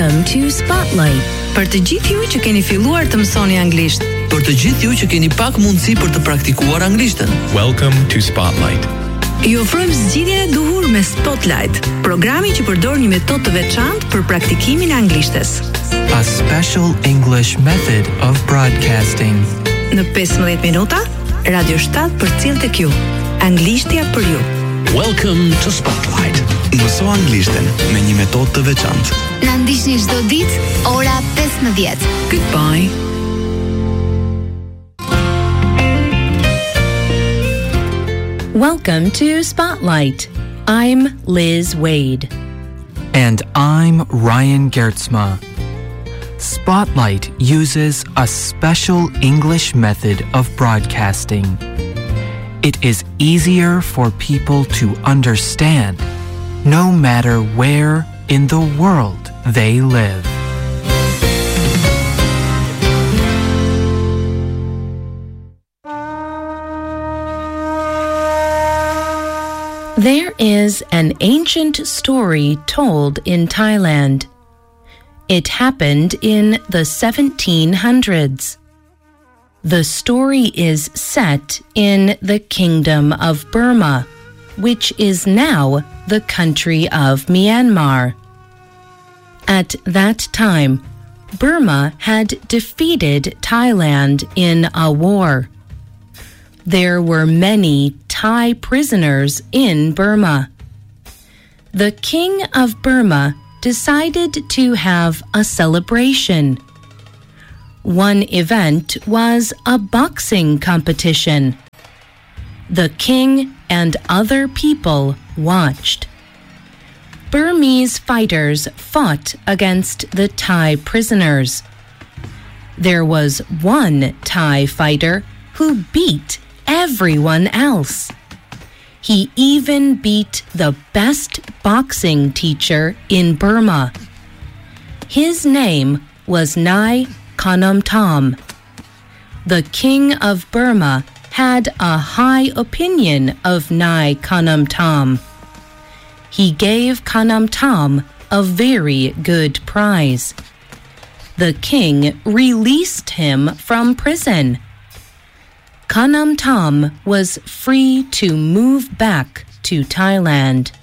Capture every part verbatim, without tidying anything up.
Welcome to Spotlight. Për të gjithë ju që keni filluar të mësoni anglisht, për të gjithë ju që keni pak mundësi për të praktikuar anglishtën. Welcome to Spotlight. Ju ofrojmë zgjidhjen e duhur me Spotlight, programi që përdor një metodë të veçantë për praktikimin e anglishtes. A special English method of broadcasting. Në pesëmbëdhjetë minuta, Radio shtat përcjell tek ju. Anglishtja për ju. Welcome to Spotlight. Mëso anglishten me një metodë të veçantë. Na ndiqni çdo ditë ora pesëmbëdhjetë. Goodbye. Welcome to Spotlight. I'm Liz Wade. And I'm Ryan Gertzma. Spotlight uses a special English method of broadcasting. It is easier for people to understand, no matter where in the world they live. There is an ancient story told in Thailand. It happened in the seventeen hundreds. The story is set in the Kingdom of Burma, which is now the country of Myanmar. At that time, Burma had defeated Thailand in a war. There were many Thai prisoners in Burma. The King of Burma decided to have a celebration. One event was a boxing competition. The king and other people watched. Burmese fighters fought against the Thai prisoners. There was one Thai fighter who beat everyone else. He even beat the best boxing teacher in Burma. His name was Nai Kanamtam. The King of Burma had a high opinion of Nai Kanamtam. He gave Kanamtam a very good prize. The king released him from prison. Kanamtam was free to move back to Thailand.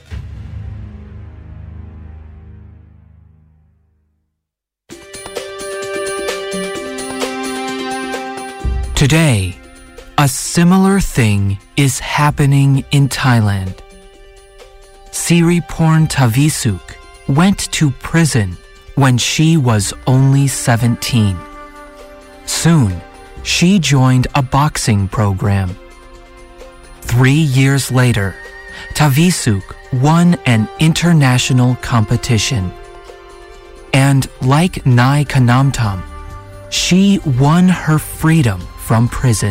Today, a similar thing is happening in Thailand. Siriporn Tavisuk went to prison when she was only seventeen. Soon, she joined a boxing program. Three years later, Tavisuk won an international competition. And like Nai Kanamtam, she won her freedom from prison.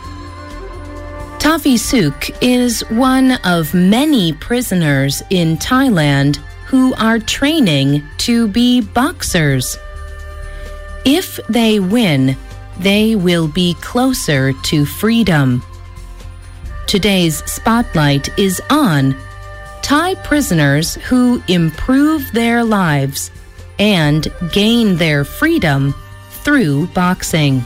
Tavisuk is one of many prisoners in Thailand who are training to be boxers. If they win, they will be closer to freedom. Today's spotlight is on Thai prisoners who improve their lives and gain their freedom through boxing.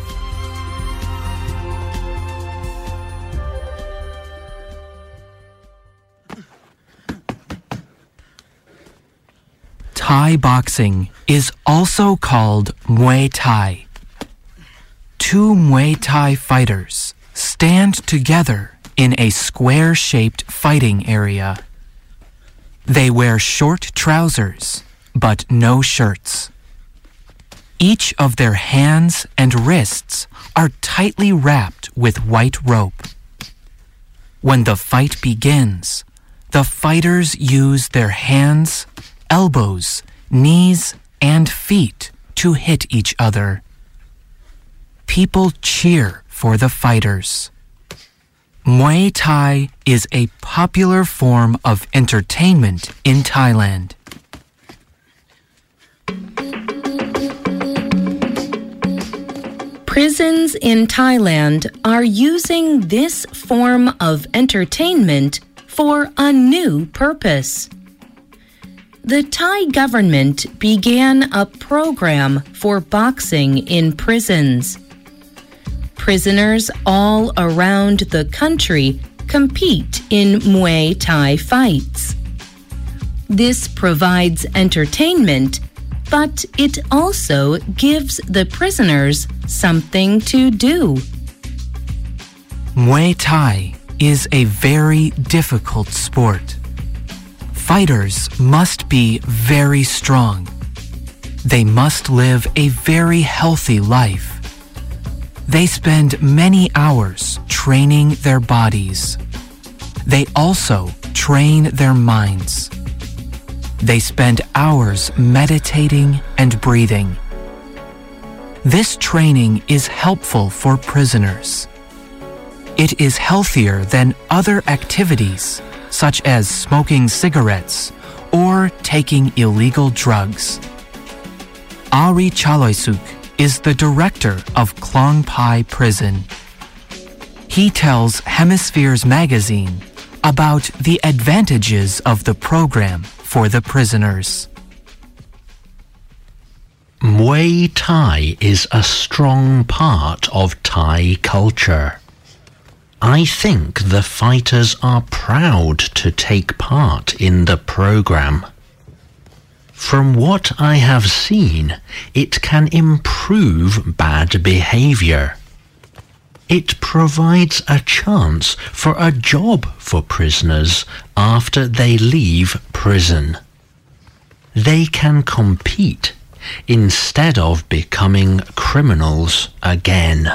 Thai boxing is also called Muay Thai. Two Muay Thai fighters stand together in a square-shaped fighting area. They wear short trousers, but no shirts. Each of their hands and wrists are tightly wrapped with white rope. When the fight begins, the fighters use their hands, elbows, knees, and feet to hit each other. People cheer for the fighters. Muay Thai is a popular form of entertainment in Thailand. Prisons in Thailand are using this form of entertainment for a new purpose. The Thai government began a program for boxing in prisons. Prisoners all around the country compete in Muay Thai fights. This provides entertainment, but it also gives the prisoners something to do. Muay Thai is a very difficult sport. Fighters must be very strong. They must live a very healthy life. They spend many hours training their bodies. They also train their minds. They spend hours meditating and breathing. This training is helpful for prisoners. It is healthier than other activities, such as smoking cigarettes or taking illegal drugs. Ari Chaloysuk is the director of Klong Pai Prison. He tells Hemispheres magazine about the advantages of the program for the prisoners. Muay Thai is a strong part of Thai culture. I think the fighters are proud to take part in the program. From what I have seen, it can improve bad behavior. It provides a chance for a job for prisoners after they leave prison. They can compete instead of becoming criminals again.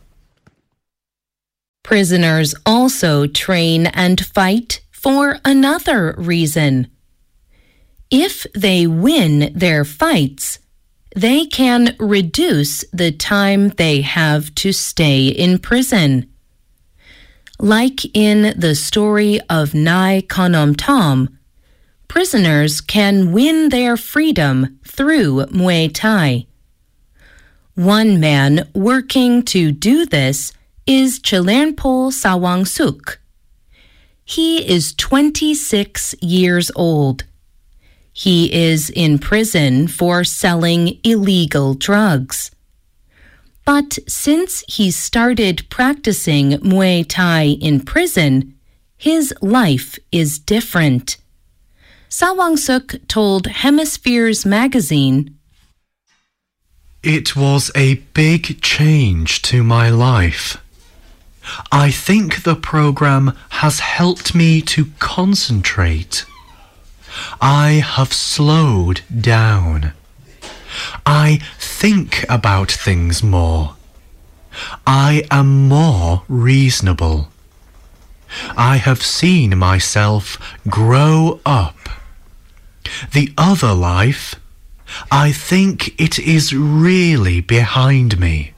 Prisoners also train and fight for another reason. If they win their fights, they can reduce the time they have to stay in prison. Like in the story of Nai Konom Tom, prisoners can win their freedom through Muay Thai. One man working to do this is Chilernpo Sawangsuk. He is twenty-six years old. He is in prison for selling illegal drugs. But since he started practicing Muay Thai in prison, his life is different. Sawangsuk told Hemispheres magazine, "It was a big change to my life. I think the program has helped me to concentrate. I have slowed down. I think about things more. I am more reasonable. I have seen myself grow up. The other life, I think it is really behind me."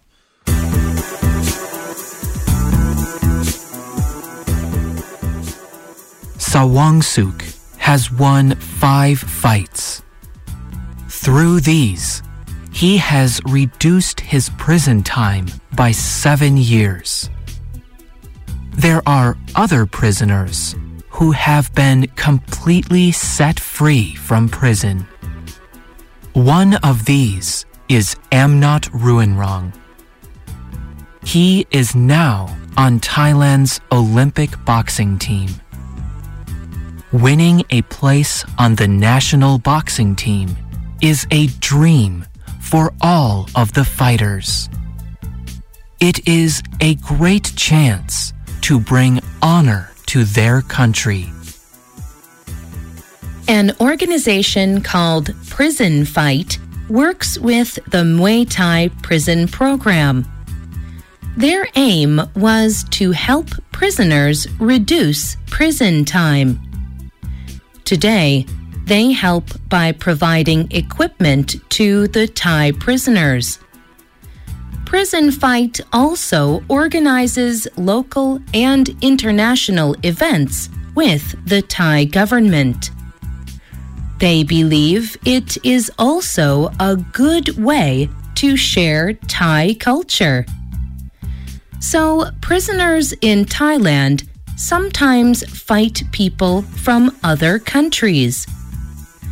Sawangsuk has won five fights. Through these, he has reduced his prison time by seven years. There are other prisoners who have been completely set free from prison. One of these is Amnot Ruenrong. He is now on Thailand's Olympic boxing team. Winning a place on the national boxing team is a dream for all of the fighters. It is a great chance to bring honor to their country. An organization called Prison Fight works with the Muay Thai prison program. Their aim was to help prisoners reduce prison time. Today, they help by providing equipment to the Thai prisoners. Prison Fight also organizes local and international events with the Thai government. They believe it is also a good way to share Thai culture. So, prisoners in Thailand sometimes fight people from other countries.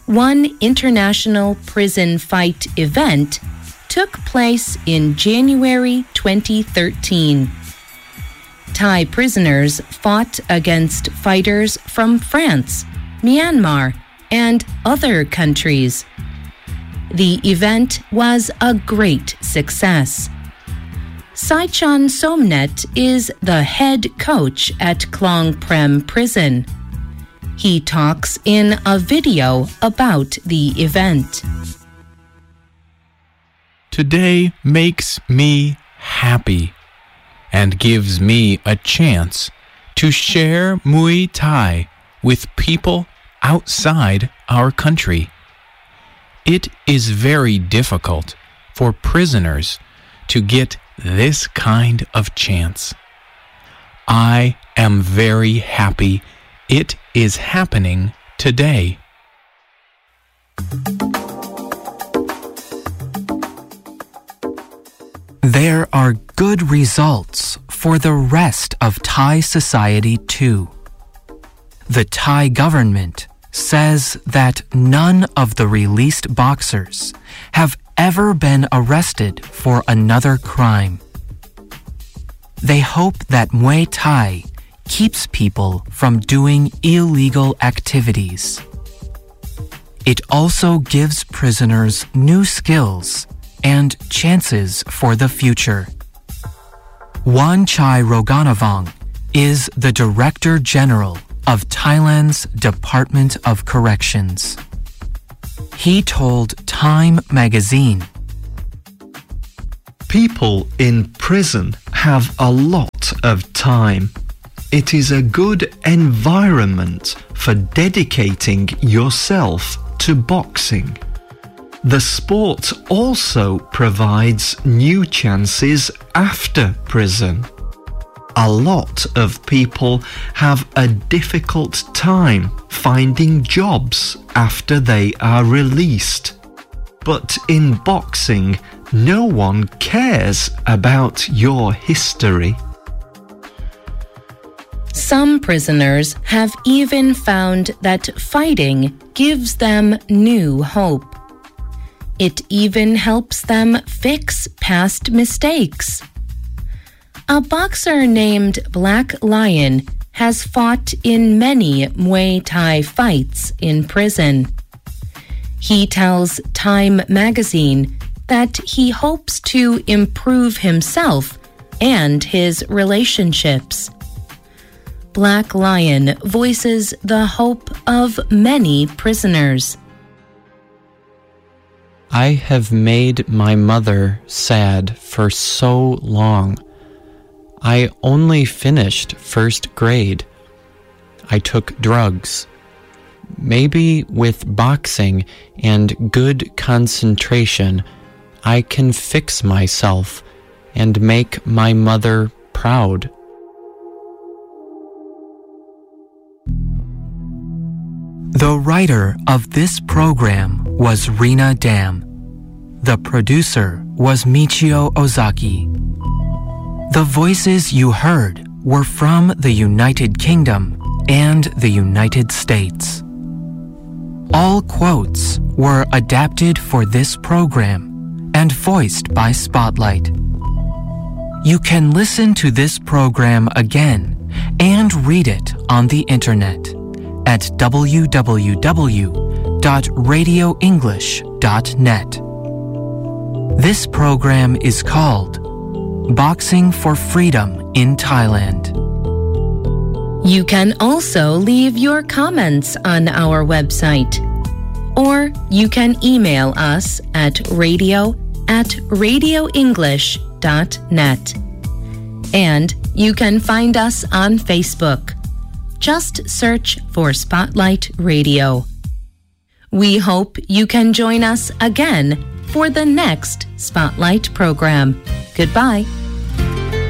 one international prison fight event took place in January twenty thirteen. Thai prisoners fought against fighters from France, Myanmar, and other countries. The event was a great success. Saichon Somnet is the head coach at Klong Prem Prison. He talks in a video about the event. Today makes me happy and gives me a chance to share Muay Thai with people outside our country. It is very difficult for prisoners to get this kind of chance. I am very happy it is happening today. There are good results for the rest of Thai society too. The Thai government says that none of the released boxers have ever been arrested for another crime. They hope that Muay Thai keeps people from doing illegal activities. It also gives prisoners new skills and chances for the future. Wanchai Roganavong is the Director General of Thailand's Department of Corrections. He told Time magazine, People in prison have a lot of time. It is a good environment for dedicating yourself to boxing. The sport also provides new chances after prison. A lot of people have a difficult time finding jobs after they are released. But in boxing, no one cares about your history. Some prisoners have even found that fighting gives them new hope. It even helps them fix past mistakes. A boxer named Black Lion has fought in many Muay Thai fights in prison. He tells Time magazine that he hopes to improve himself and his relationships. Black Lion voices the hope of many prisoners. I have made my mother sad for so long. I only finished first grade. I took drugs. Maybe with boxing and good concentration, I can fix myself and make my mother proud. The writer of this program was Rina Dam. The producer was Michio Ozaki. The voices you heard were from the United Kingdom and the United States. All quotes were adapted for this program and voiced by Spotlight. You can listen to this program again and read it on the internet at w w w dot radio english dot net. This program is called Boxing for Freedom in Thailand. You can also leave your comments on our website, or you can email us at radio at radio english dot net. And you can find us on Facebook. Just search for Spotlight Radio. We hope you can join us again for the next Spotlight program. Goodbye.